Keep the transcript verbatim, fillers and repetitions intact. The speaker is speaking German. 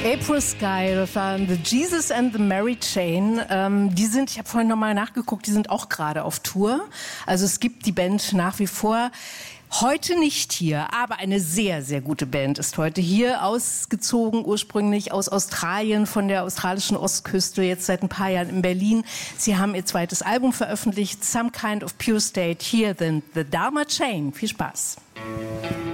April Sky, das waren The Jesus and the Mary Chain. Ähm, die sind, ich habe vorhin nochmal nachgeguckt, die sind auch gerade auf Tour. Also es gibt die Band nach wie vor. Heute nicht hier, aber eine sehr, sehr gute Band ist heute hier, ausgezogen ursprünglich aus Australien, von der australischen Ostküste, jetzt seit ein paar Jahren in Berlin. Sie haben ihr zweites Album veröffentlicht, Some Kind of Pure State. Here then, The Dharma Chain. Viel Spaß.